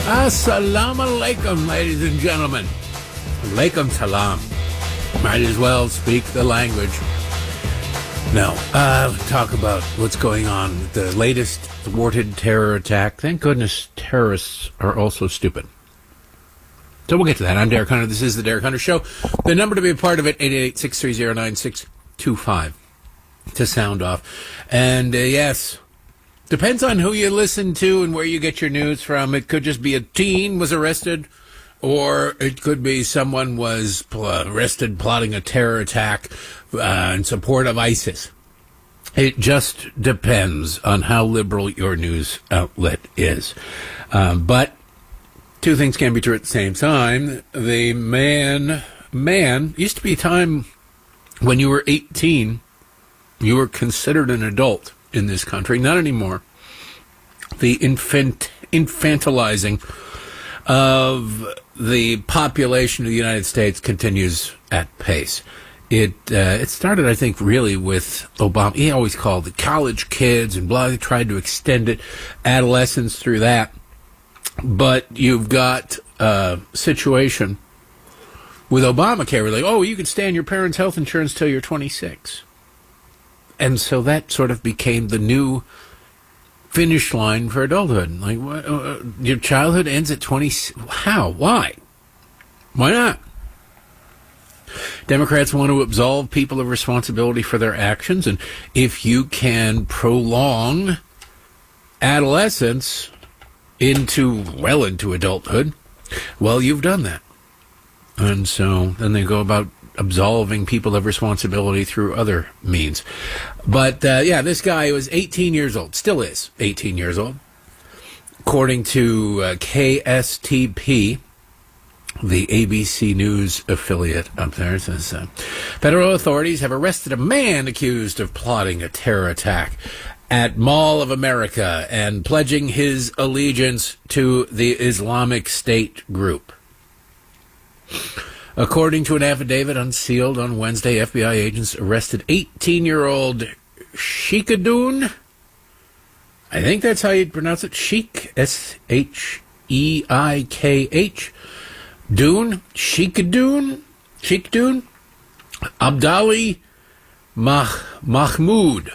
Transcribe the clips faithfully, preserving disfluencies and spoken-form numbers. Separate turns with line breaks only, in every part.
Assalamu alaikum, ladies and gentlemen. Alaikum salam. Might as well speak the language. Now, uh, talk about what's going on with the latest thwarted terror attack. Thank goodness terrorists are also stupid. So we'll get to that. I'm Derek Hunter. This is the Derek Hunter Show. The number to be a part of it, eight eight eight, six three zero, nine six two five to sound off. And, uh, yes... depends on who you listen to and where you get your news from. It could just be a teen was arrested, or it could be someone was pl- arrested plotting a terror attack uh, in support of ISIS. It just depends on how liberal your news outlet is. Um, but two things can be true at the same time. The man, man, used to be a time when you were eighteen, you were considered an adult in this country. Not anymore. The infant, infantilizing of the population of the United States continues at pace. It uh, it started, I think, really with Obama. He always called it college kids and blah. They tried to extend it, adolescents through that. But you've got a situation with Obamacare where like, oh, you can stay on your parents' health insurance till you're twenty-six. And so that sort of became the new finish line for adulthood. Like, what, uh, your childhood ends at twenty. How? Why? Why not? Democrats want to absolve people of responsibility for their actions, and if you can prolong adolescence into, well, into adulthood, well, you've done that. And so then they go about absolving people of responsibility through other means. But, uh, yeah, this guy was eighteen years old, still is eighteen years old. According to uh, K S T P, the A B C News affiliate up there, it says, uh, federal authorities have arrested a man accused of plotting a terror attack at Mall of America and pledging his allegiance to the Islamic State group. According to an affidavit unsealed on Wednesday, F B I agents arrested eighteen-year-old Sheikhadoon. I think that's how you'd pronounce it. Sheikh, S H E I K H. Doon, Sheikhadoon, Sheikhadoon, Abdali Mah- Mahmoud.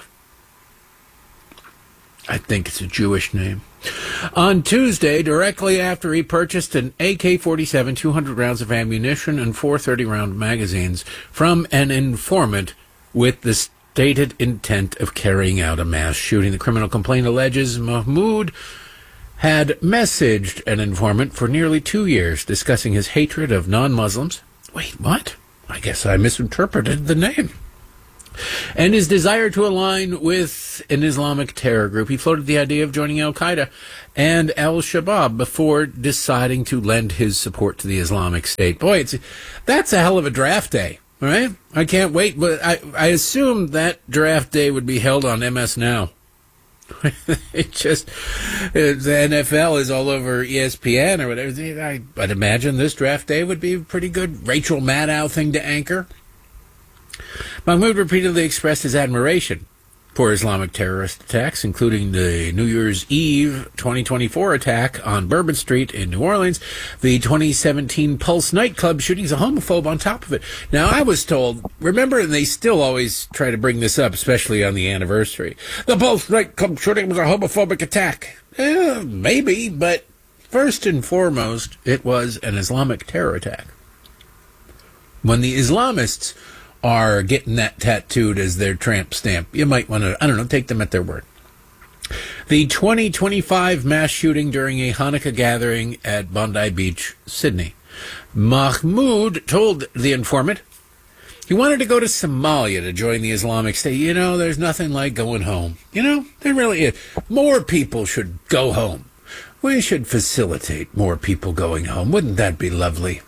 I think it's a Jewish name. On Tuesday, directly after he purchased an A K forty-seven, two hundred rounds of ammunition, and four thirty-round magazines from an informant with the stated intent of carrying out a mass shooting. The criminal complaint alleges Mahmoud had messaged an informant for nearly two years, discussing his hatred of non-Muslims. Wait, what? I guess I misinterpreted the name. And his desire to align with an Islamic terror group. He floated the idea of joining Al-Qaeda and Al-Shabaab before deciding to lend his support to the Islamic State. Boy, it's, that's a hell of a draft day, all right? I can't wait, but I, I assume that draft day would be held on M S Now. It just, it, the N F L is all over E S P N or whatever. I, I'd imagine this draft day would be a pretty good Rachel Maddow thing to anchor. Mahmoud repeatedly expressed his admiration for Islamic terrorist attacks, including the New Year's Eve twenty twenty-four attack on Bourbon Street in New Orleans, the twenty seventeen Pulse nightclub shootings, a homophobe on top of it. Now, I was told, remember, and they still always try to bring this up, especially on the anniversary, the Pulse nightclub shooting was a homophobic attack. Eh, maybe, but first and foremost, it was an Islamic terror attack. When the Islamists are getting that tattooed as their tramp stamp, you might want to, I don't know, take them at their word. The twenty twenty-five mass shooting during a Hanukkah gathering at Bondi Beach, Sydney. Mahmoud told the informant he wanted to go to Somalia to join the Islamic State. You know, there's nothing like going home. You know, there really is. More people should go home. We should facilitate more people going home. Wouldn't that be lovely?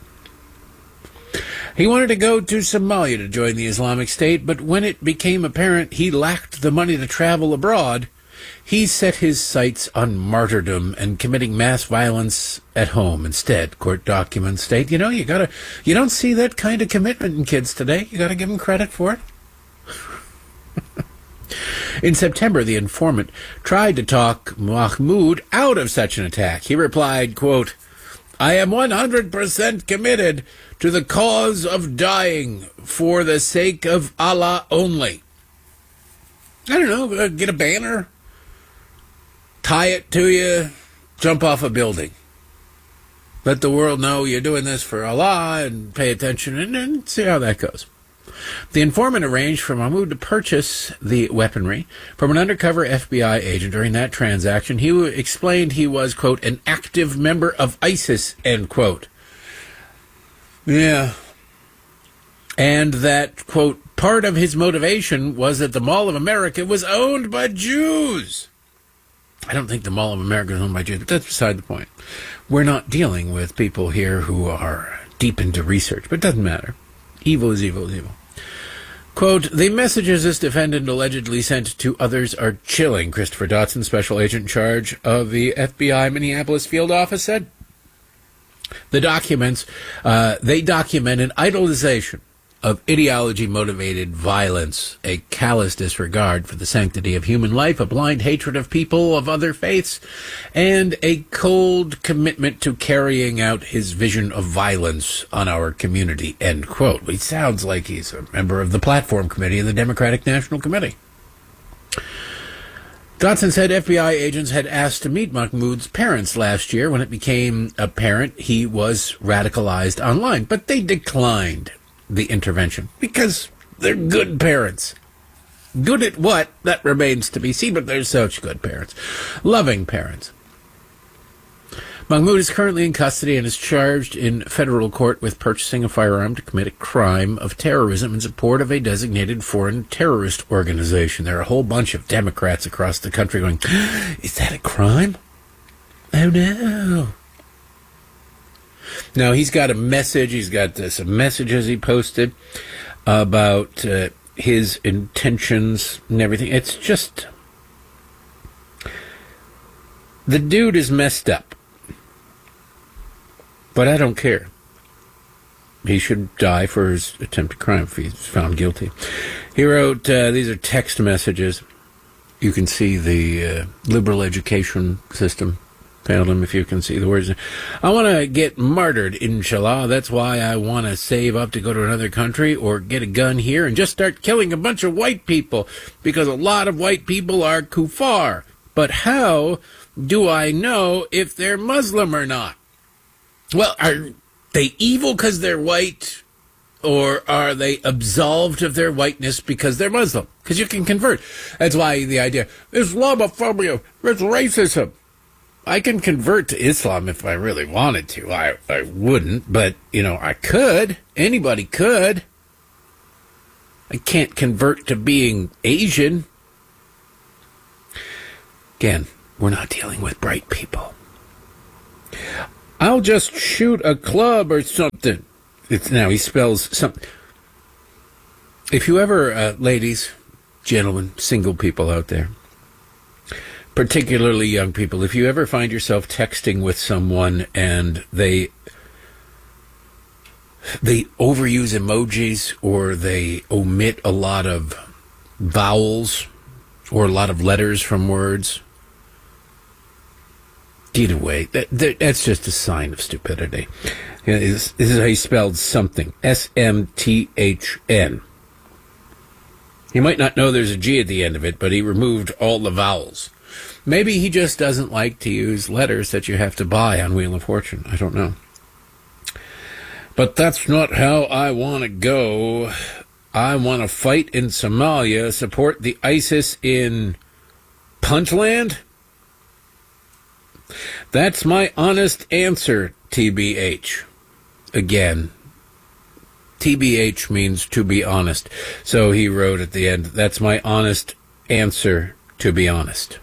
He wanted to go to Somalia to join the Islamic State, but when it became apparent he lacked the money to travel abroad, he set his sights on martyrdom and committing mass violence at home instead, court documents state. You know, you gotta, you don't see that kind of commitment in kids today. You gotta give them credit for it. In September, the informant tried to talk Mahmoud out of such an attack. He replied, quote, "I am one hundred percent committed to the cause of dying for the sake of Allah only." I don't know, uh, get a banner, tie it to you, jump off a building. Let the world know you're doing this for Allah and pay attention and, and see how that goes. The informant arranged for Mahmoud to purchase the weaponry from an undercover F B I agent. During that transaction, he explained he was, quote, "an active member of ISIS," end quote. Yeah. And that, quote, "part of his motivation was that the Mall of America was owned by Jews." I don't think the Mall of America is owned by Jews, but that's beside the point. We're not dealing with people here who are deep into research, but it doesn't matter. Evil is evil is evil. Quote, "The messages this defendant allegedly sent to others are chilling," Christopher Dotson, special agent in charge of the F B I Minneapolis field office, said. The documents, uh, they document an idolization of ideology-motivated violence, a callous disregard for the sanctity of human life, a blind hatred of people of other faiths, and a cold commitment to carrying out his vision of violence on our community, end quote. He sounds like he's a member of the Platform Committee of the Democratic National Committee. Dotson said F B I agents had asked to meet Mahmoud's parents last year when it became apparent he was radicalized online, but they declined the intervention because they're good parents. Good at what? That remains to be seen, but they're such good parents. Loving parents. Mahmoud is currently in custody and is charged in federal court with purchasing a firearm to commit a crime of terrorism in support of a designated foreign terrorist organization. There are a whole bunch of Democrats across the country going, "Is that a crime? Oh, no." Now, he's got a message, he's got uh, some messages he posted about uh, his intentions and everything. It's just, the dude is messed up. But I don't care. He should die for his attempted crime if he's found guilty. He wrote, uh, these are text messages. You can see the uh, liberal education system. Failed him if you can see the words. "I want to get martyred, inshallah. That's why I want to save up to go to another country or get a gun here and just start killing a bunch of white people because a lot of white people are kuffar. But how do I know if they're Muslim or not? Well, are they evil because they're white, or are they absolved of their whiteness because they're Muslim? Because you can convert. That's why the idea, Islamophobia, it's racism. I can convert to Islam if I really wanted to. I, I wouldn't, but, you know, I could. Anybody could. I can't convert to being Asian. Again, we're not dealing with bright people. I'll just shoot a club or something. It's now he spells something. If you ever, uh, ladies, gentlemen, single people out there, particularly young people, if you ever find yourself texting with someone and they they overuse emojis or they omit a lot of vowels or a lot of letters from words, get away. That, that, that's just a sign of stupidity. This, this is how he spelled something. S M T H N. You might not know there's a G at the end of it, but he removed all the vowels. Maybe he just doesn't like to use letters that you have to buy on Wheel of Fortune. I don't know. But that's not how I want to go. I want to fight in Somalia, support the ISIS in Puntland. That's my honest answer, T B H. Again, T B H means to be honest. So he wrote at the end, that's my honest answer, to be honest.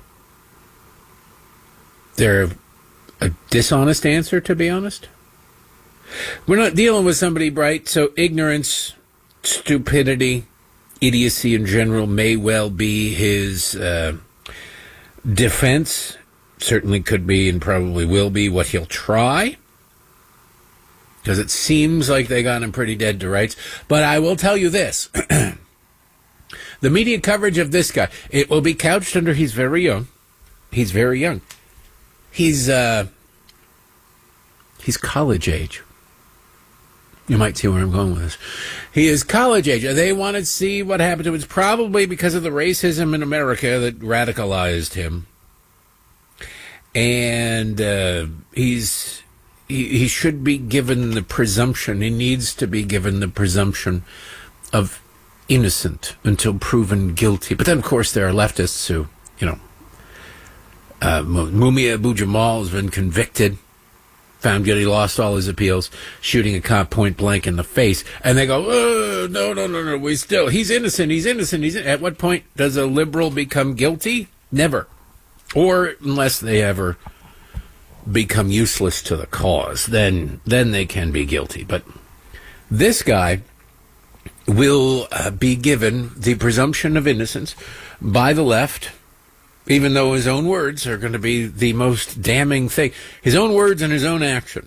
They're a dishonest answer, to be honest? We're not dealing with somebody bright, so ignorance, stupidity, idiocy in general may well be his uh, defense. Certainly could be and probably will be what he'll try, because it seems like they got him pretty dead to rights. But I will tell you this. The media coverage of this guy, it will be couched under he's very young. He's very young. He's, uh, he's college age. You might see where I'm going with this. He is college age. They want to see what happened to him. It's probably because of the racism in America that radicalized him. And uh, he's he, he should be given the presumption. He needs to be given the presumption of innocent until proven guilty. But then, of course, there are leftists who, you know, uh, Mumia Abu-Jamal has been convicted, found guilty, lost all his appeals, shooting a cop point blank in the face. And they go, oh, no, no, no, no, we still, he's innocent, he's innocent, he's in-. At what point does a liberal become guilty? Never. Or unless they ever become useless to the cause, then then they can be guilty. But this guy will uh, be given the presumption of innocence by the left, even though his own words are going to be the most damning thing. His own words and his own action.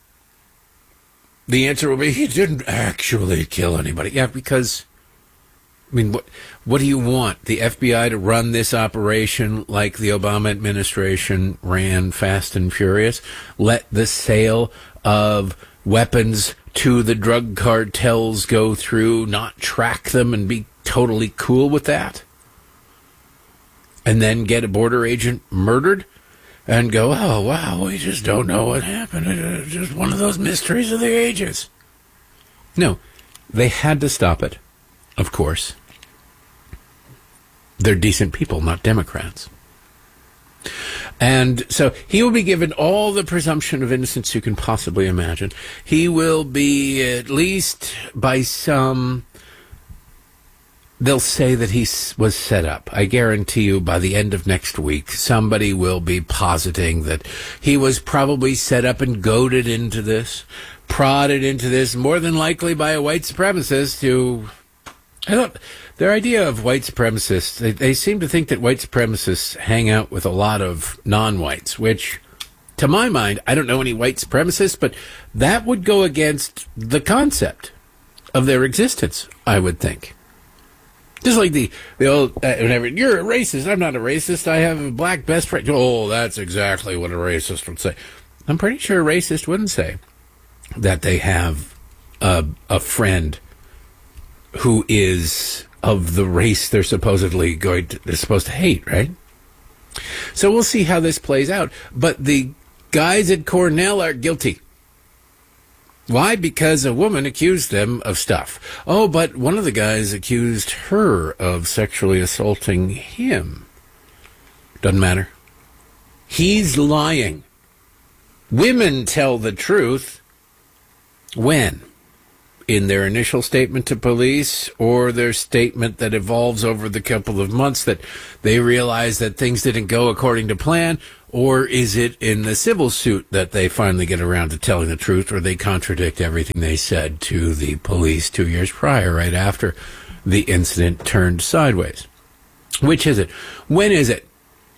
The answer will be, he didn't actually kill anybody. Yeah, because, I mean, what what do you want? The F B I to run this operation like the Obama administration ran Fast and Furious? Let the sale of weapons to the drug cartels go through, not track them, and be totally cool with that? And then get a border agent murdered and go, oh, wow, we just don't know what happened. It's just one of those mysteries of the ages. No, they had to stop it, of course. They're decent people, not Democrats. And so he will be given all the presumption of innocence you can possibly imagine. He will be, at least by some, they'll say that he was set up. I guarantee you by the end of next week, somebody will be positing that he was probably set up and goaded into this, prodded into this, more than likely by a white supremacist who, I don't, their idea of white supremacists, they, they seem to think that white supremacists hang out with a lot of non-whites, which, to my mind, I don't know any white supremacists, but that would go against the concept of their existence, I would think. Just like the, the old, uh, whenever, you're a racist, I'm not a racist, I have a black best friend. Oh, that's exactly what a racist would say. I'm pretty sure a racist wouldn't say that they have a, a friend who is of the race they're supposedly going to, they're supposed to hate, right? So we'll see how this plays out. But the guys at Cornell are guilty. Why? Because a woman accused them of stuff. Oh, but one of the guys accused her of sexually assaulting him. Doesn't matter. He's lying. Women tell the truth. When? In their initial statement to police, or their statement that evolves over the couple of months that they realize that things didn't go according to plan, or is it in the civil suit that they finally get around to telling the truth, or they contradict everything they said to the police two years prior, right after the incident turned sideways? Which is it? When is it?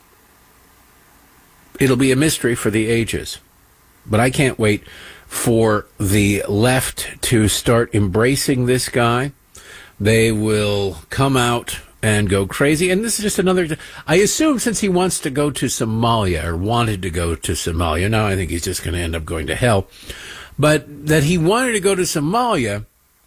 It'll be a mystery for the ages. But I can't wait for the left to start embracing this guy. They will come out and go crazy. And this is just another, I assume since he wants to go to Somalia, or wanted to go to Somalia, now I think he's just going to end up going to hell, but that he wanted to go to Somalia,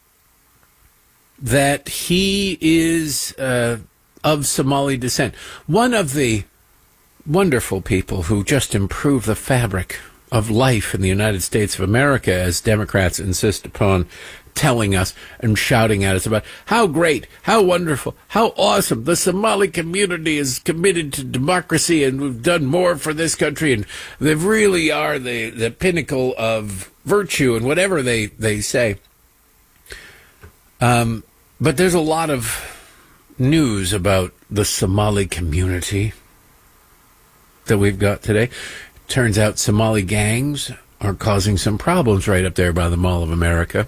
that he is uh, of Somali descent. One of the wonderful people who just improved the fabric of life in the United States of America, as Democrats insist upon telling us and shouting at us about how great, how wonderful, how awesome the Somali community is committed to democracy, and we've done more for this country, and they really are the, the pinnacle of virtue, and whatever they, they say. Um, but there's a lot of news about the Somali community that we've got today. Turns out Somali gangs are causing some problems right up there by the Mall of America.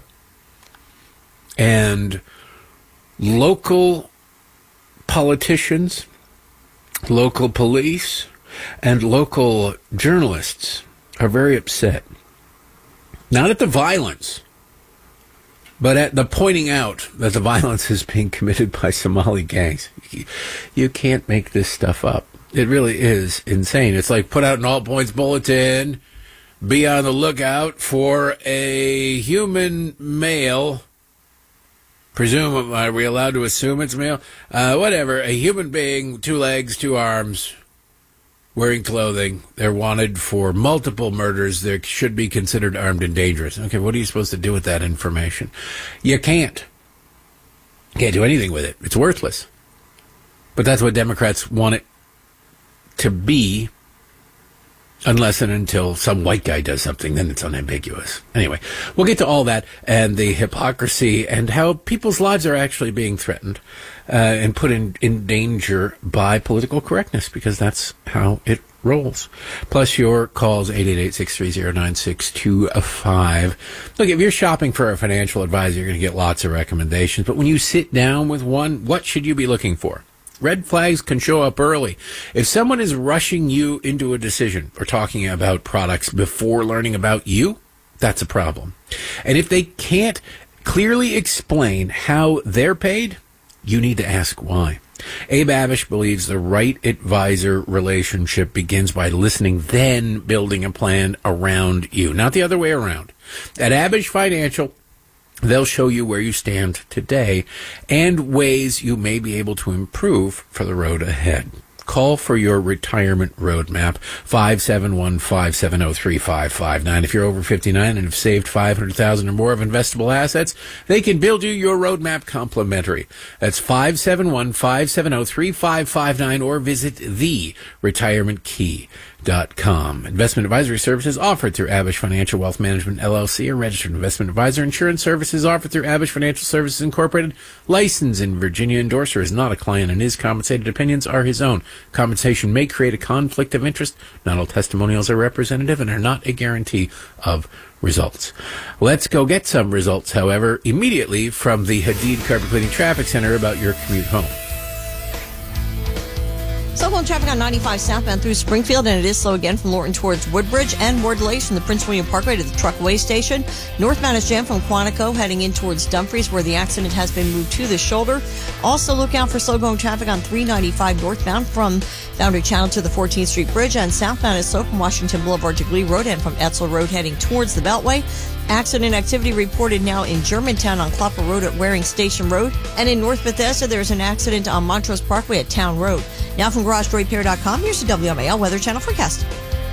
And local politicians, local police, and local journalists are very upset. Not at the violence, But at the pointing out that the violence is being committed by Somali gangs, you, you can't make this stuff up. It really is insane. It's like put out an all points bulletin, be on the lookout for a human male. Presume, are we allowed to assume it's male? Uh, whatever, a human being, two legs, two arms, wearing clothing. They're wanted for multiple murders. They should be considered armed and dangerous. Okay, what are you supposed to do with that information? You can't. Can't do anything with it. It's worthless. But that's what Democrats want it to be, unless and until some white guy does something, then it's unambiguous. Anyway, we'll get to all that and the hypocrisy and how people's lives are actually being threatened uh, and put in, in danger by political correctness, because that's how it rolls. Plus your calls, eight eight eight, six three zero, nine six two five. Look, if you're shopping for a financial advisor, you're going to get lots of recommendations. But when you sit down with one, what should you be looking for? Red flags can show up early. If someone is rushing you into a decision or talking about products before learning about you, that's a problem. And if they can't clearly explain how they're paid, you need to ask why. Abe Abish believes the right advisor relationship begins by listening, then building a plan around you, not the other way around. At Abish Financial, they'll show you where you stand today and ways you may be able to improve for the road ahead. Call for your retirement roadmap, five seven one, five seven zero, three five five nine. If you're over fifty-nine and have saved five hundred thousand dollars or more of investable assets, they can build you your roadmap complimentary. That's five seven one, five seven zero, three five five nine, or visit the retirement key dot com. Investment advisory services offered through Abish Financial Wealth Management, L L C, a registered investment advisor. Insurance services offered through Abish Financial Services Incorporated, licensed in Virginia. Endorser is not a client, and his compensated opinions are his own. Compensation may create a conflict of interest. Not all testimonials are representative and are not a guarantee of results. Let's go get some results, however, immediately from the Hadid Carpet Cleaning Traffic Center about your commute home.
Slow traffic on ninety-five southbound through Springfield, and it is slow again from Lorton towards Woodbridge, and more delays from the Prince William Parkway to the Truckaway Station. Northbound is jammed from Quantico heading in towards Dumfries, where the accident has been moved to the shoulder. Also look out for slow-going traffic on three ninety-five northbound from Boundary Channel to the fourteenth Street Bridge, and southbound is slow from Washington Boulevard to Glee Road and from Etzel Road heading towards the Beltway. Accident activity reported now in Germantown on Klopper Road at Waring Station Road. And in North Bethesda, there's an accident on Montrose Parkway at Town Road. Now from Garage Door Repair dot com, here's the W M A L Weather Channel forecast.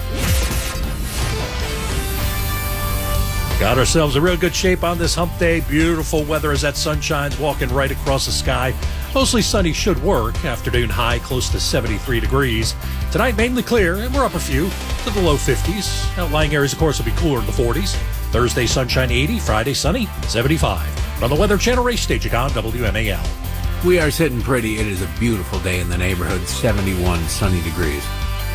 Got ourselves a real good shape on this hump day. Beautiful weather as that sun shines, walking right across the sky. Mostly sunny should work. Afternoon high close to seventy-three degrees. Tonight mainly clear, and we're up a few to the low fifties. Outlying areas, of course, will be cooler in the forties. Thursday, sunshine eighty. Friday, sunny, seventy-five. On the Weather Channel race stage on W M A L.
We are sitting pretty. It is a beautiful day in the neighborhood, seventy-one sunny degrees.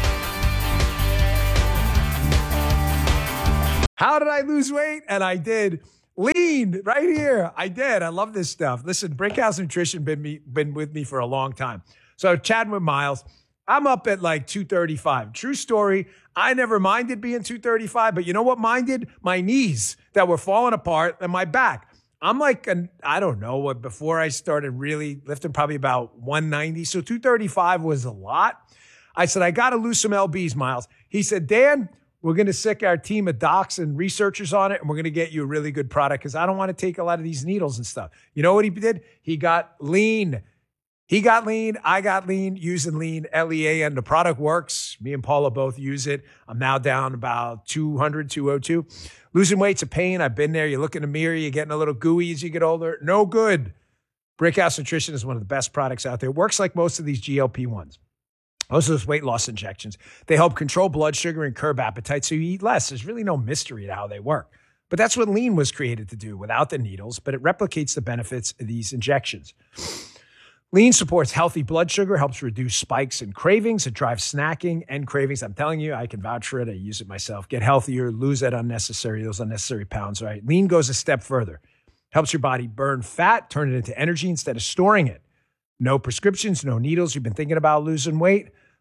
How did I lose weight? And I did. Lean right here. I did. I love this stuff. Listen, Brickhouse Nutrition been me been with me for a long time. So chatting with Miles, I'm up at like two thirty-five. True story. I never minded being two thirty-five, but you know what minded? My knees that were falling apart and my back. I'm like, an, I don't know what, before I started really lifting, probably about one ninety. So two thirty-five was a lot. I said, I got to lose some L Bs, Miles. He said, Dan, we're going to sick our team of docs and researchers on it, and we're going to get you a really good product because I don't want to take a lot of these needles and stuff. You know what he did? He got lean. He got lean. I got lean using lean, L E A N. The product works. Me and Paula both use it. I'm now down about two hundred, two oh two. Losing weight's a pain. I've been there. You look in the mirror, you're getting a little gooey as you get older. No good. Brickhouse Nutrition is one of the best products out there. It works like most of these G L P ones. Most of those weight loss injections. They help control blood sugar and curb appetite so you eat less. There's really no mystery to how they work. But that's what lean was created to do without the needles, but it replicates the benefits of these injections. Lean supports healthy blood sugar, helps reduce spikes and cravings. It drives snacking and cravings. I'm telling you, I can vouch for it. I use it myself. Get healthier, lose that unnecessary, those unnecessary pounds, right? Lean goes a step further. Helps your body burn fat, turn it into energy instead of storing it. No prescriptions, no needles. You've been thinking about losing weight?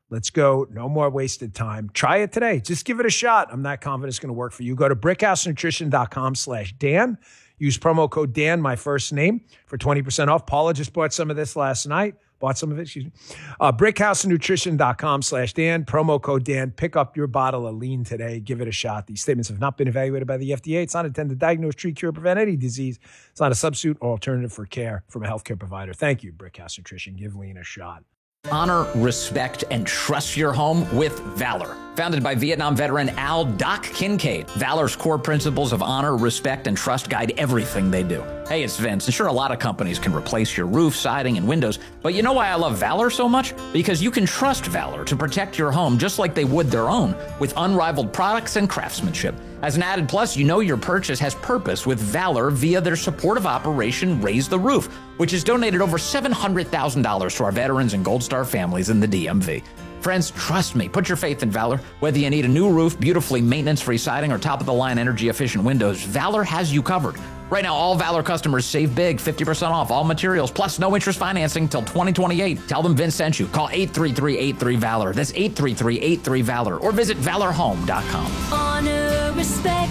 Let's go. No more wasted time. Try it today. Just give it a shot. I'm not confident it's going to work for you. Go to brickhousenutrition.com slash Dan. Use promo code Dan, my first name, for twenty percent off. Paula just bought some of this last night. Bought some of it, excuse me. Uh, brickhousenutrition.com slash Dan. Promo code Dan. Pick up your bottle of lean today. Give it a shot. These statements have not been evaluated by the F D A. It's not intended to diagnose, treat, cure, prevent any disease. It's not a substitute or alternative for care from a healthcare provider. Thank you, Brickhouse Nutrition. Give lean a shot.
Honor, respect, and trust your home with Valor. Founded by Vietnam veteran Al Doc Kincaid, Valor's core principles of honor, respect, and trust guide everything they do. Hey, it's Vince, and sure, a lot of companies can replace your roof, siding, and windows, but you know why I love Valor so much? Because you can trust Valor to protect your home just like they would their own, with unrivaled products and craftsmanship. As an added plus, you know your purchase has purpose with Valor via their supportive operation Raise the Roof, which has donated over seven hundred thousand dollars to our veterans and Gold Star families in the D M V. Friends, trust me, put your faith in Valor. Whether you need a new roof, beautifully maintenance-free siding, or top-of-the-line energy-efficient windows, Valor has you covered. Right now, all Valor customers save big, fifty percent off all materials, plus no interest financing until twenty twenty-eight. Tell them Vince sent you. Call eight three three, eight three, VALOR. That's eight three three, eight three, VALOR. Or visit valor home dot com.
Honor, respect,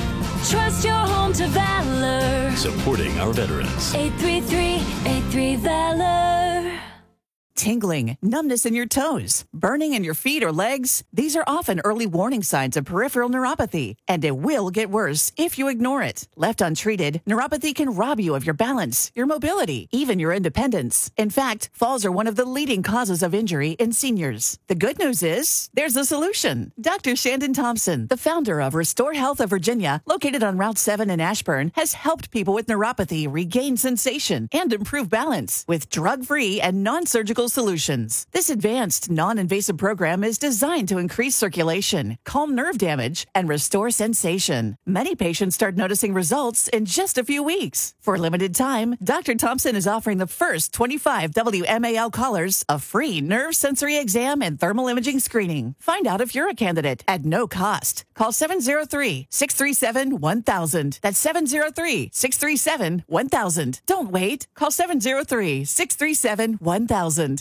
trust your home to Valor.
Supporting our veterans.
eight three three, eight three, VALOR.
Tingling, numbness in your toes, burning in your feet or legs. These are often early warning signs of peripheral neuropathy, and it will get worse if you ignore it. Left untreated, neuropathy can rob you of your balance, your mobility, even your independence. In fact, falls are one of the leading causes of injury in seniors. The good news is, there's a solution. Doctor Shandon Thompson, the founder of Restore Health of Virginia, located on Route seven in Ashburn, has helped people with neuropathy regain sensation and improve balance with drug-free and non-surgical solutions. This advanced, non-invasive program is designed to increase circulation, calm nerve damage, and restore sensation. Many patients start noticing results in just a few weeks. For a limited time, Doctor Thompson is offering the first twenty-five W M A L callers a free nerve sensory exam and thermal imaging screening. Find out if you're a candidate at no cost. Call seven zero three, six three seven, one thousand. That's seven zero three, six three seven, one thousand. Don't wait. Call seven zero three, six three seven, one thousand.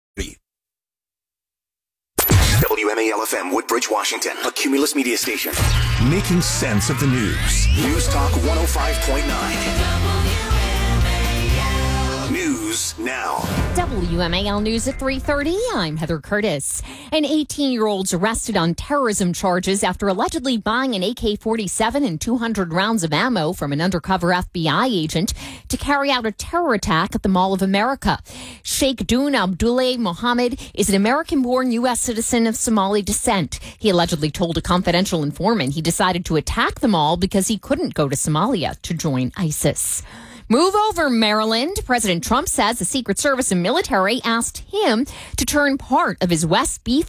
W M A L F M, Woodbridge, Washington, a Cumulus media station.
Making sense of the news.
News Talk one oh five point nine. News now.
W M A L News at three thirty. I'm Heather Curtis. An eighteen-year-old's arrested on terrorism charges after allegedly buying an A K forty-seven and two hundred rounds of ammo from an undercover F B I agent to carry out a terror attack at the Mall of America. Sheikh Dun Abdullah Mohammed is an American-born U S citizen of Somali descent. He allegedly told a confidential informant he decided to attack the mall because he couldn't go to Somalia to join ISIS. Move over, Maryland. President Trump says the Secret Service and military asked him to turn part of his West Beef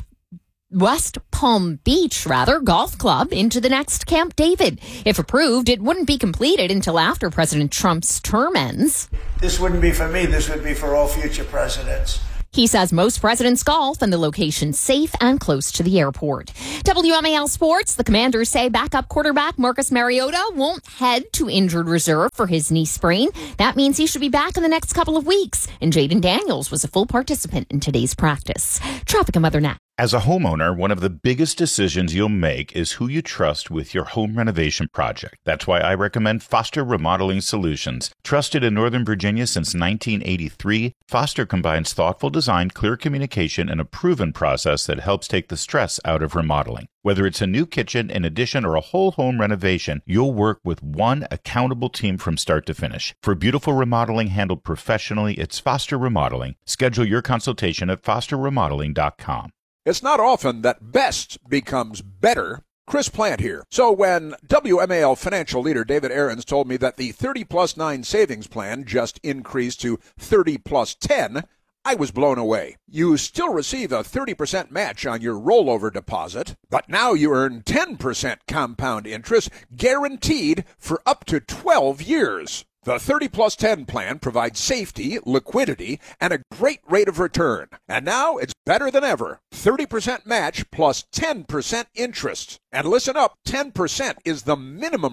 West Palm Beach, rather, golf club into the next Camp David. If approved, it wouldn't be completed until after President Trump's term ends.
This wouldn't be for me. This would be for all future presidents.
He says most presidents golf and the location safe and close to the airport. W M A L Sports, the Commanders say backup quarterback Marcus Mariota won't head to injured reserve for his knee sprain. That means he should be back in the next couple of weeks. And Jaden Daniels was a full participant in today's practice. Traffic and Mother Nat.
As a homeowner, one of the biggest decisions you'll make is who you trust with your home renovation project. That's why I recommend Foster Remodeling Solutions. Trusted in Northern Virginia since nineteen eighty-three, Foster combines thoughtful design, clear communication, and a proven process that helps take the stress out of remodeling. Whether it's a new kitchen, an addition, or a whole home renovation, you'll work with one accountable team from start to finish. For beautiful remodeling handled professionally, it's Foster Remodeling. Schedule your consultation at foster remodeling dot com.
It's not often that best becomes better. Chris Plant here. So when W M A L financial leader David Aarons told me that the thirty plus nine savings plan just increased to thirty plus ten, I was blown away. You still receive a thirty percent match on your rollover deposit, but now you earn ten percent compound interest guaranteed for up to twelve years. The thirty plus ten plan provides safety, liquidity, and a great rate of return. And now it's better than ever. thirty percent match plus ten percent interest. And listen up, ten percent is the minimum rate.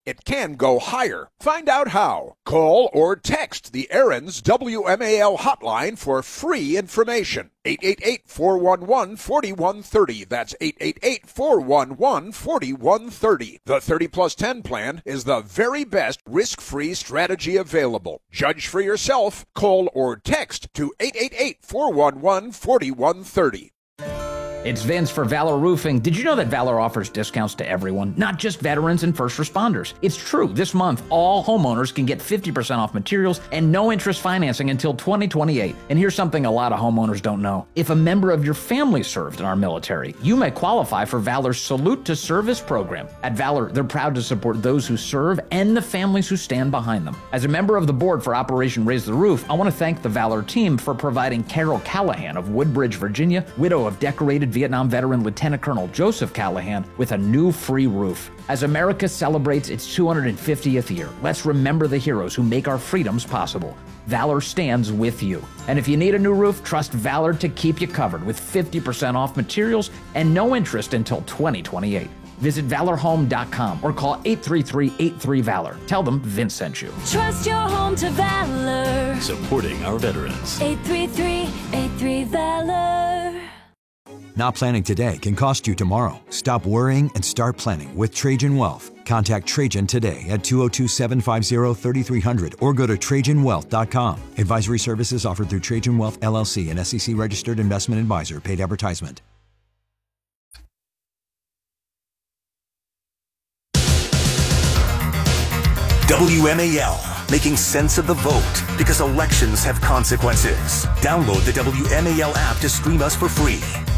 It can go higher. Find out how. Call or text the Aaron's W M A L hotline for free information. eight eight eight, four one one, four one three zero. That's eight eight eight, four one one, four one three zero. The thirty plus ten plan is the very best risk-free strategy available. Judge for yourself. Call or text to eight eight eight, four one one, four one three zero.
It's Vince for Valor Roofing. Did you know that Valor offers discounts to everyone, not just veterans and first responders? It's true. This month, all homeowners can get fifty percent off materials and no interest financing until twenty twenty-eight. And here's something a lot of homeowners don't know. If a member of your family served in our military, you may qualify for Valor's Salute to Service program. At Valor, they're proud to support those who serve and the families who stand behind them. As a member of the board for Operation Raise the Roof, I want to thank the Valor team for providing Carol Callahan of Woodbridge, Virginia, widow of decorated Vietnam veteran Lieutenant Colonel Joseph Callahan, with a new free roof. As America celebrates its two hundred fiftieth year, let's remember the heroes who make our freedoms possible. Valor stands with you. And if you need a new roof, trust Valor to keep you covered with fifty percent off materials and no interest until twenty twenty-eight. Visit valor home dot com or call eight three three, eight three, VALOR. Tell them Vince sent you.
Trust your home to Valor.
Supporting our veterans.
eight three three, eight three, VALOR.
Not planning today can cost you tomorrow. Stop worrying and start planning with Trajan Wealth. Contact Trajan today at two oh two, seven five zero, three three zero zero or go to trajan wealth dot com. Advisory services offered through Trajan Wealth, L L C, an S E C-registered investment advisor. Paid advertisement.
W M A L, making sense of the vote because elections have consequences. Download the W M A L app to stream us for free.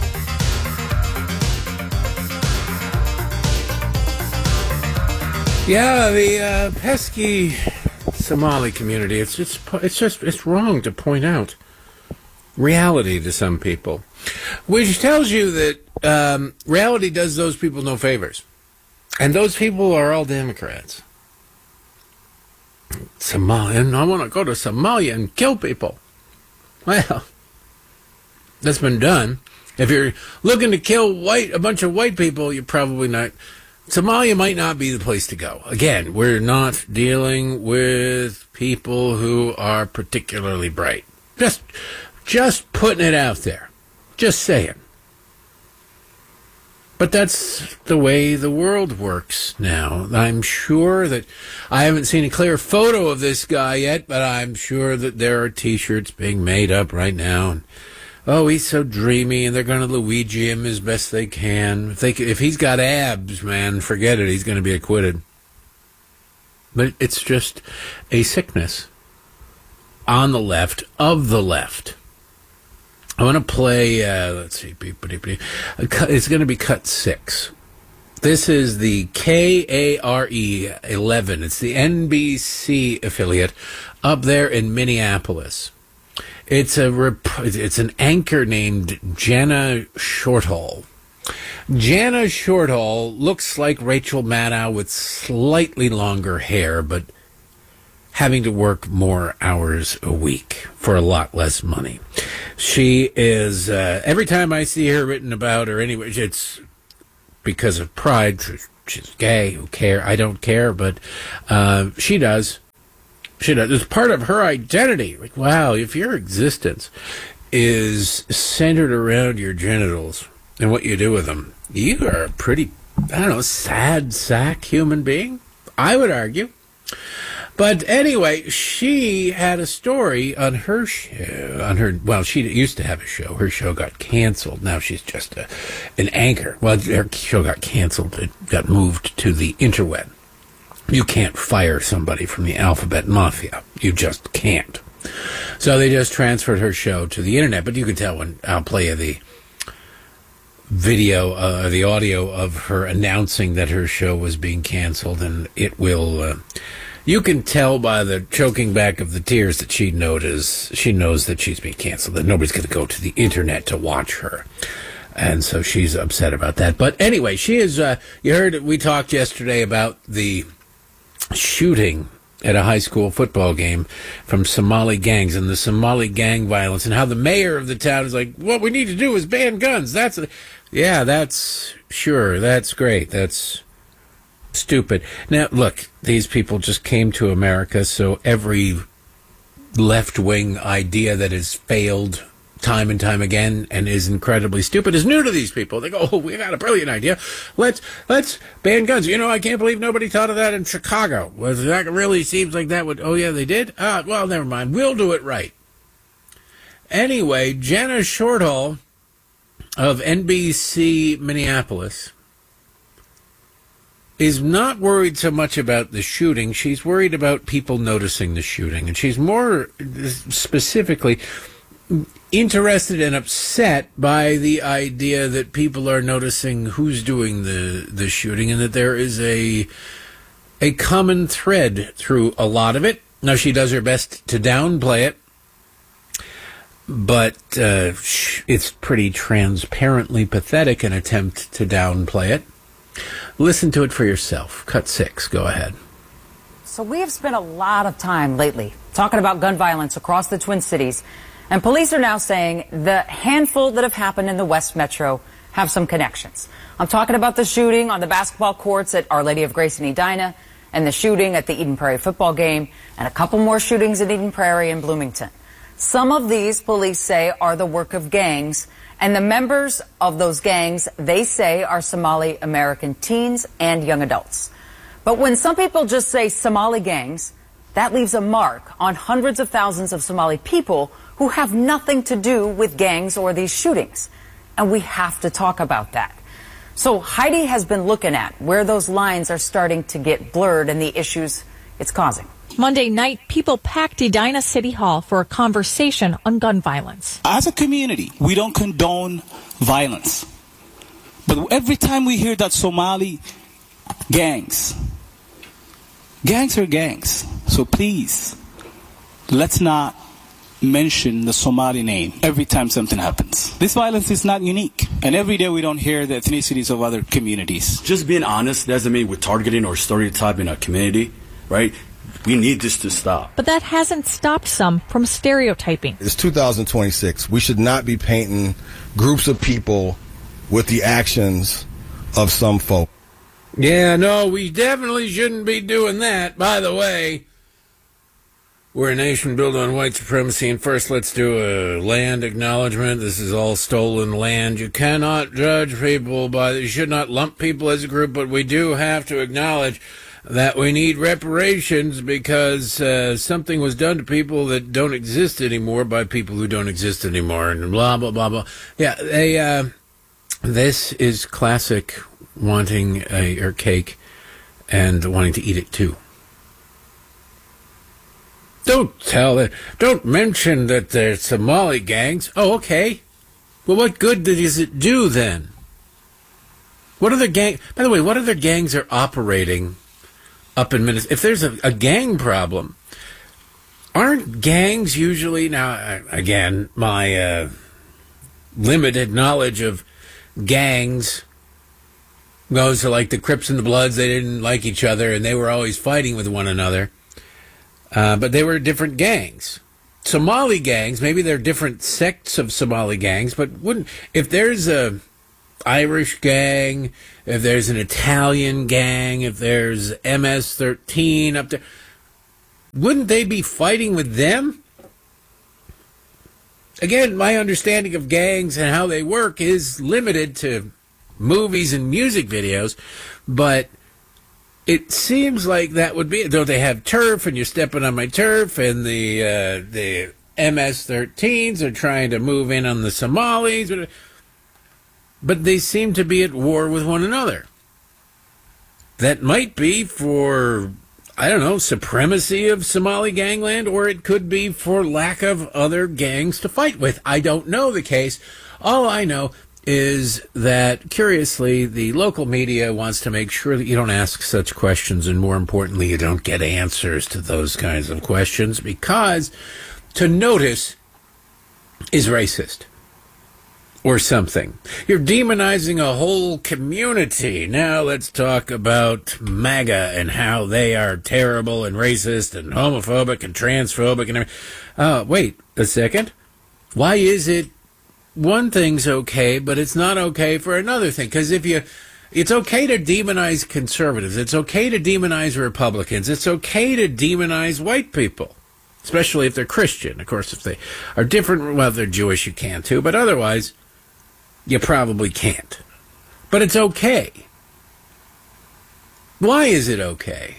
Yeah, the uh, pesky Somali community, it's just, it's just, it's wrong to point out reality to some people, which tells you that um, reality does those people no favors. And those people are all Democrats. Somalia, and I want to go to Somalia and kill people. Well, that's been done. If you're looking to kill white a bunch of white people, you're probably not. Somalia might not be the place to go. Again, we're not dealing with people who are particularly bright. Just, just putting it out there. Just saying. But that's the way the world works now. I'm sure that I haven't seen a clear photo of this guy yet, but I'm sure that there are T-shirts being made up right now. And, oh, he's so dreamy, and they're going to Luigi him as best they can. If they, if he's got abs, man, forget it. He's going to be acquitted. But it's just a sickness on the left, of the left. I want to play, uh, let's see, it's going to be cut six. This is the K A R E eleven. It's the N B C affiliate up there in Minneapolis. It's a rep- it's an anchor named Jana Shorthall. Jana Shorthall looks like Rachel Maddow with slightly longer hair, but having to work more hours a week for a lot less money. She is, uh, every time I see her written about, or anyway, it's because of pride. She's gay. Who care? I don't care, but uh, she does. She does. It's part of her identity. Like, wow, if your existence is centered around your genitals and what you do with them, you are a pretty, I don't know, sad sack human being, I would argue. But anyway, she had a story on her show, on her, well, she used to have a show. Her show got canceled. Now she's just a, an anchor. Well, her show got canceled. It got moved to the interweb. You can't fire somebody from the Alphabet Mafia. You just can't. So they just transferred her show to the internet. But you can tell when I'll play you the video, uh, the audio of her announcing that her show was being canceled, and it will... Uh, You can tell by the choking back of the tears that she knows, she knows that she's being canceled, that nobody's going to go to the internet to watch her. And so she's upset about that. But anyway, she is, uh, you heard, we talked yesterday about the shooting at a high school football game from Somali gangs and the Somali gang violence, and how the mayor of the town is like, what we need to do is ban guns. That's, a, yeah, that's, sure, that's great. That's, Stupid. Now, look, these people just came to America, so every left-wing idea that has failed time and time again and is incredibly stupid is new to these people. They go, oh, we got a brilliant idea. Let's let's ban guns. You know, I can't believe nobody thought of that in Chicago. Well, that really seems like that would, oh, yeah, they did? Ah, well, never mind. We'll do it right. Anyway, Jenna Shortall of N B C Minneapolis is not worried so much about the shooting. She's worried about people noticing the shooting. And she's more specifically interested and upset by the idea that people are noticing who's doing the, the shooting and that there is a a common thread through a lot of it. Now, she does her best to downplay it, but uh, it's pretty transparently pathetic, an attempt to downplay it. Listen to it for yourself. Cut six. Go ahead.
So we have spent a lot of time lately talking about gun violence across the Twin Cities, and police are now saying the handful that have happened in the West Metro have some connections. I'm talking about the shooting on the basketball courts at Our Lady of Grace in Edina, and the shooting at the Eden Prairie football game, and a couple more shootings in Eden Prairie and Bloomington. Some of these, police say, are the work of gangs, and the members of those gangs, they say, are Somali American teens and young adults. But when some people just say Somali gangs, that leaves a mark on hundreds of thousands of Somali people who have nothing to do with gangs or these shootings. And we have to talk about that. So Heidi has been looking at where those lines are starting to get blurred and the issues it's causing.
Monday night, people packed Edina City Hall for a conversation on gun violence.
As a community, we don't condone violence. But every time we hear that Somali gangs, gangs are gangs. So please, let's not mention the Somali name every time something happens. This violence is not unique. And every day we don't hear the ethnicities of other communities.
Just being honest doesn't mean we're targeting or stereotyping a community, right? We need this to stop.
But that hasn't stopped some from stereotyping.
It's two thousand twenty-six. We should not be painting groups of people with the actions of some folk.
Yeah, no, we definitely shouldn't be doing that. By the way, we're a nation built on white supremacy, and first let's do a land acknowledgement. This is all stolen land. You cannot judge people by, you should not lump people as a group, but we do have to acknowledge that we need reparations because uh, something was done to people that don't exist anymore by people who don't exist anymore, and blah, blah, blah, blah. Yeah, they, uh, this is classic wanting a, your cake and wanting to eat it too. Don't tell it. Don't mention that they're Somali gangs. Oh, okay. Well, what good does it do then? What other gang? By the way, what other gangs are operating up in Minnesota? If there's a, a gang problem, aren't gangs usually now? Again, my uh, limited knowledge of gangs goes to like the Crips and the Bloods. They didn't like each other, and they were always fighting with one another. Uh, but they were different gangs. Somali gangs, maybe they're different sects of Somali gangs, but wouldn't, if there's a Irish gang, if there's an Italian gang, if there's M S thirteen up there, wouldn't they be fighting with them? Again, my understanding of gangs and how they work is limited to movies and music videos, but it seems like that would be, though they have turf and you're stepping on my turf, and the uh, the M S thirteens are trying to move in on the Somalis, but they seem to be at war with one another. That might be for, I don't know, supremacy of Somali gangland, or it could be for lack of other gangs to fight with. I don't know the case. All I know is that, curiously, the local media wants to make sure that you don't ask such questions, and more importantly, you don't get answers to those kinds of questions, because to notice is racist or something. You're demonizing a whole community. Now let's talk about MAGA and how they are terrible and racist and homophobic and transphobic and everything. Uh, wait a second. Why is it one thing's okay, but it's not okay for another thing? Because if you It's okay to demonize conservatives. It's okay to demonize Republicans. It's okay to demonize white people, especially if they're Christian. Of course, if they are different, well, if they're Jewish, you can too, but otherwise, you probably can't. But it's okay. Why is it okay?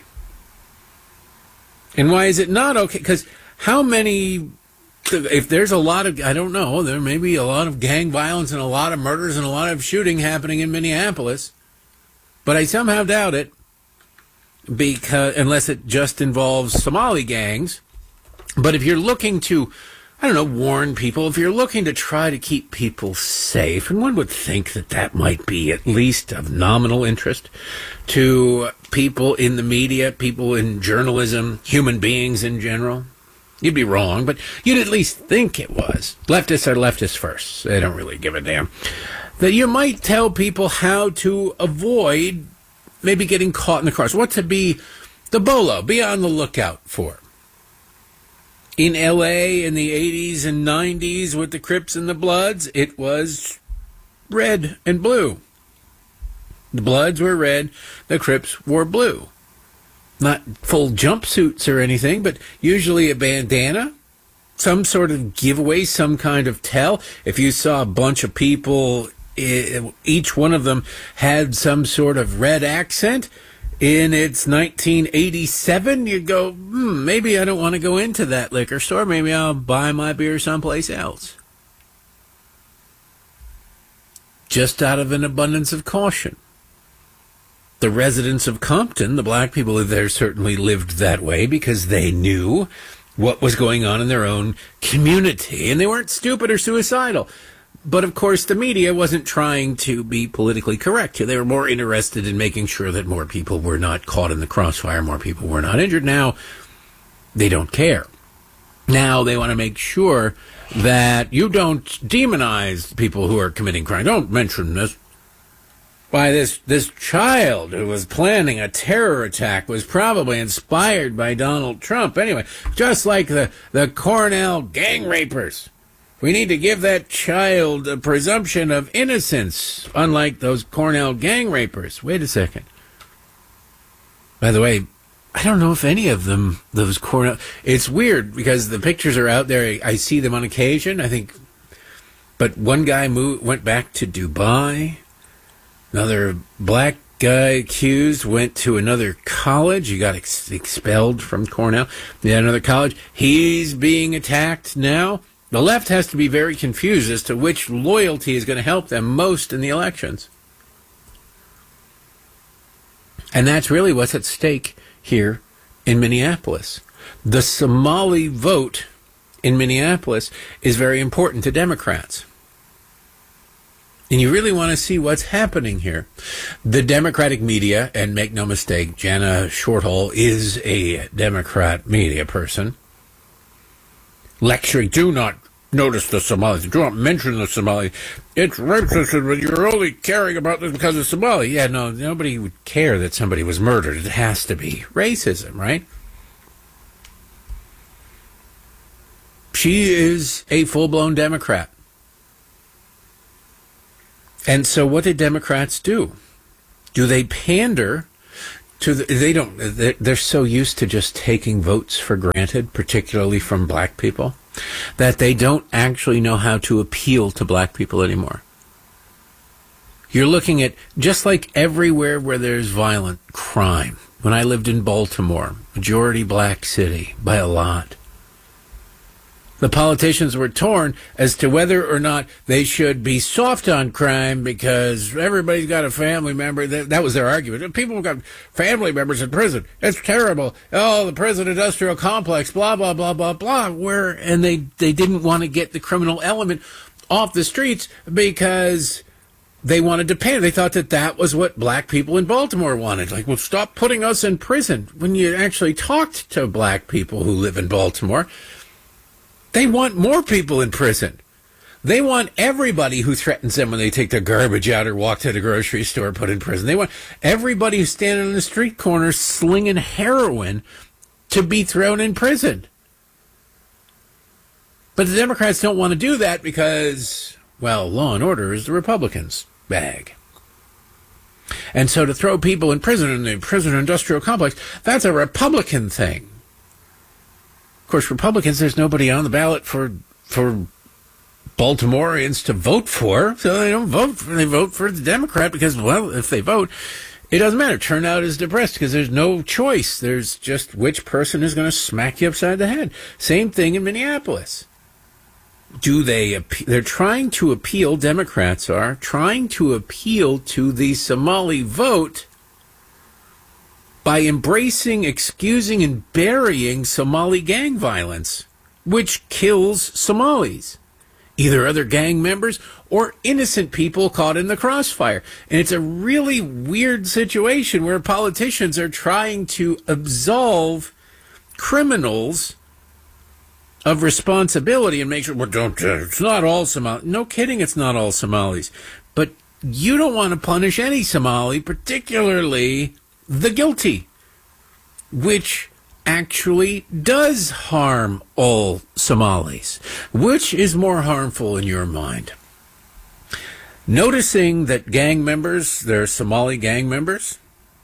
And why is it not okay? Because how many, if there's a lot of, I don't know, there may be a lot of gang violence and a lot of murders and a lot of shooting happening in Minneapolis, but I somehow doubt it, because unless it just involves Somali gangs. But if you're looking to, I don't know, warn people, if you're looking to try to keep people safe, and one would think that that might be at least of nominal interest to people in the media, people in journalism, human beings in general, you'd be wrong, but you'd at least think it was. Leftists are leftists first. They don't really give a damn. That you might tell people how to avoid maybe getting caught in the cross. What to be the bolo, be on the lookout for. In L A in the eighties and nineties with the Crips and the Bloods, it was red and blue. The Bloods were red, the Crips wore blue. Not full jumpsuits or anything, but usually a bandana, some sort of giveaway, some kind of tell. If you saw a bunch of people, each one of them had some sort of red accent, in its nineteen eighty-seven, you'd go, hmm, maybe I don't want to go into that liquor store. Maybe I'll buy my beer someplace else. Just out of an abundance of caution. The residents of Compton, the black people there, certainly lived that way because they knew what was going on in their own community, and they weren't stupid or suicidal. But, of course, the media wasn't trying to be politically correct. They were more interested in making sure that more people were not caught in the crossfire, more people were not injured. Now, they don't care. Now they want to make sure that you don't demonize people who are committing crime. Don't mention this. Why, this, this child who was planning a terror attack was probably inspired by Donald Trump. Anyway, just like the, the Cornell gang rapers. We need to give that child a presumption of innocence, unlike those Cornell gang rapers. Wait a second. By the way, I don't know if any of them, those Cornell... It's weird because the pictures are out there. I see them on occasion, I think. But one guy moved, went back to Dubai. Another black guy accused went to another college. He got ex- expelled from Cornell. He had another college. He's being attacked now. The left has to be very confused as to which loyalty is going to help them most in the elections. And that's really what's at stake here in Minneapolis. The Somali vote in Minneapolis is very important to Democrats. And you really want to see what's happening here. The Democratic media, and make no mistake, Jana Shorthall is a Democrat media person, lecturing, do not notice the Somalis, do not mention the Somalis. It's racist, but you're only caring about this because of Somali. Yeah, no, nobody would care that somebody was murdered. It has to be racism, right? She is a full-blown Democrat. And so what did Democrats do? Do they pander to the, they don't, they're, they're so used to just taking votes for granted, particularly from black people, that they don't actually know how to appeal to black people anymore. You're looking at, just like everywhere where there's violent crime. When I lived in Baltimore, majority black city, by a lot, the politicians were torn as to whether or not they should be soft on crime because everybody's got a family member. That, that was their argument. People have got family members in prison. It's terrible. Oh, the prison industrial complex, blah, blah, blah, blah, blah. Where, and they, they didn't want to get the criminal element off the streets because they wanted to pay. They thought that that was what black people in Baltimore wanted. Like, well, stop putting us in prison. When you actually talked to black people who live in Baltimore, they want more people in prison. They want everybody who threatens them when they take their garbage out or walk to the grocery store put in prison. They want everybody who's standing on the street corner slinging heroin to be thrown in prison. But the Democrats don't want to do that because, well, law and order is the Republicans' bag. And so to throw people in prison in the prison industrial complex, that's a Republican thing. Of course, Republicans, there's nobody on the ballot for for Baltimoreans to vote for, so they don't vote for, they vote for the Democrat because, well, if they vote, it doesn't matter. Turnout is depressed because there's no choice. There's just which person is going to smack you upside the head. Same thing in Minneapolis. Do they, they're trying to appeal, Democrats are, trying to appeal to the Somali vote by embracing, excusing, and burying Somali gang violence, which kills Somalis, either other gang members or innocent people caught in the crossfire. And it's a really weird situation where politicians are trying to absolve criminals of responsibility and make sure, well, don't, uh, it's not all Somalis. No kidding, it's not all Somalis. But you don't want to punish any Somali, particularly the guilty, which actually does harm all Somalis. Which is more harmful in your mind? Noticing that gang members, they're Somali gang members,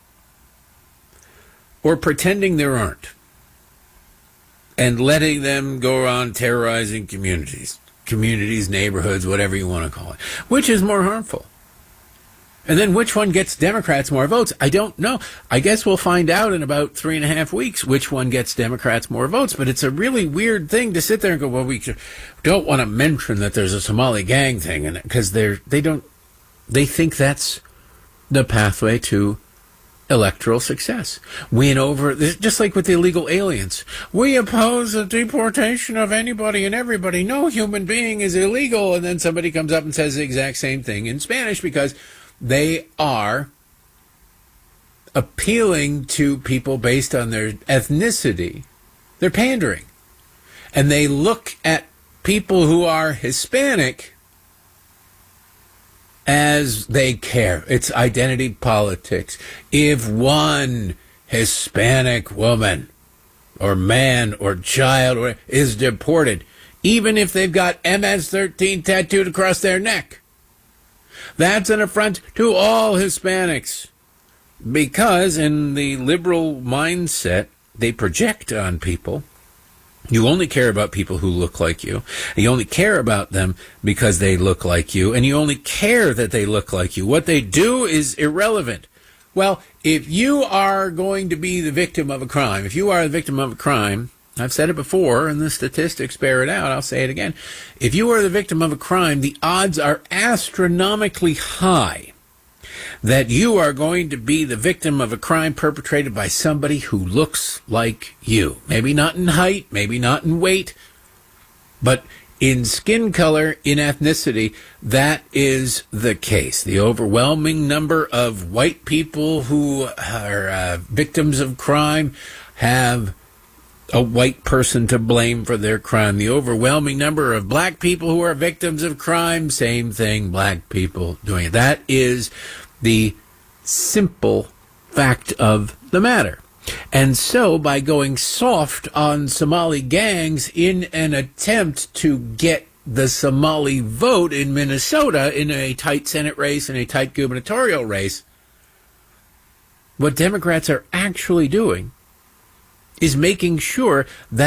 or pretending there aren't, and letting them go around terrorizing communities, communities, neighborhoods, whatever you want to call it. Which is more harmful? And then which one gets Democrats more votes? I don't know. I guess we'll find out in about three and a half weeks which one gets Democrats more votes. But it's a really weird thing to sit there and go, well, we don't want to mention that there's a Somali gang thing, and because they're they don't they think that's the pathway to electoral success. Win over, just like with the illegal aliens. We oppose the deportation of anybody and everybody. No human being is illegal. And then somebody comes up and says the exact same thing in Spanish because they are appealing to people based on their ethnicity. They're pandering. And they look at people who are Hispanic as they care. It's identity politics. If one Hispanic woman or man or child or is deported, even if they've got M S thirteen tattooed across their neck, that's an affront to all Hispanics. Because in the liberal mindset, they project on people. You only care about people who look like you. You only care about them because they look like you. And you only care that they look like you. What they do is irrelevant. Well, if you are going to be the victim of a crime, if you are the victim of a crime, I've said it before, and the statistics bear it out, I'll say it again. If you are the victim of a crime, the odds are astronomically high that you are going to be the victim of a crime perpetrated by somebody who looks like you. Maybe not in height, maybe not in weight, but in skin color, in ethnicity, that is the case. The overwhelming number of white people who are uh, victims of crime have a white person to blame for their crime. The overwhelming number of black people who are victims of crime, same thing, black people doing it. That is the simple fact of the matter. And so by going soft on Somali gangs in an attempt to get the Somali vote in Minnesota in a tight Senate race, in a tight gubernatorial race, what Democrats are actually doing is making sure that